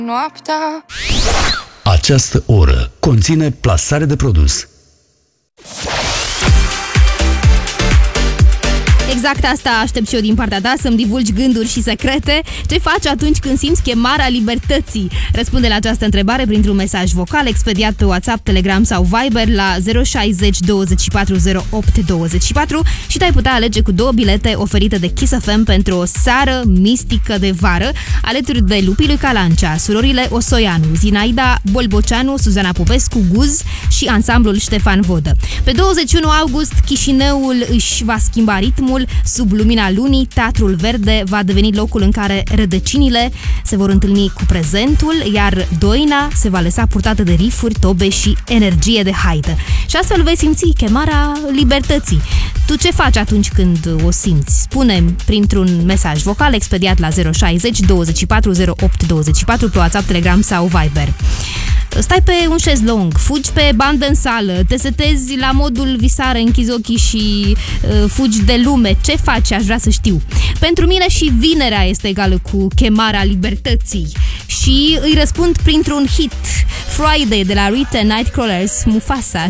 Noaptea. Această oră conține plasare de produs. Exact asta aștept și eu din partea ta, să-mi divulgi gânduri și secrete. Ce faci atunci când simți chemarea libertății? Răspunde la această întrebare printr-un mesaj vocal expediat pe WhatsApp, Telegram sau Viber la 060 24 08 24 și te-ai putea alege cu 2 bilete oferite de Kiss FM pentru o seară mistică de vară, alături de Lupi lui Calancea, surorile Osoianu, Zinaida Bolboceanu, Suzana Popescu, Guz și ansamblul Ștefan Vodă. Pe 21 august, Chișinăul își va schimba ritmul. Sub lumina lunii, Teatrul Verde va deveni locul în care rădăcinile se vor întâlni cu prezentul, iar Doina se va lăsa purtată de rifuri, tobe și energie de haită. Și astfel vei simți chemarea libertății. Tu ce faci atunci când o simți? Spune-mi printr-un mesaj vocal expediat la 060 24 08 24 pe WhatsApp, Telegram sau Viber. Stai pe un șezlong, fugi pe bandă în sală, te setezi la modul visare, închizi ochii și fugi de lume. Ce faci? Aș vrea să știu. Pentru mine și vinerea este egală cu chemarea libertății și îi răspund printr-un hit, Friday de la Rita Nightcrawlers, Mufasa